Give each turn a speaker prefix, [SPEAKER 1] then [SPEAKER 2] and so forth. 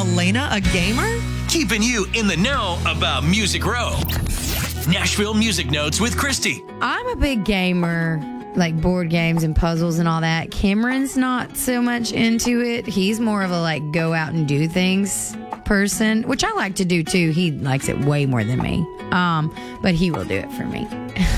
[SPEAKER 1] Elena a gamer?
[SPEAKER 2] Keeping you in the know about Music Row. Nashville Music Notes with Christy.
[SPEAKER 3] I'm a big gamer, like board games and puzzles and all that. Cameron's not so much into it. He's more of a like go out and do things person, which I like to do too. He likes it way more than me. But he will do it for me.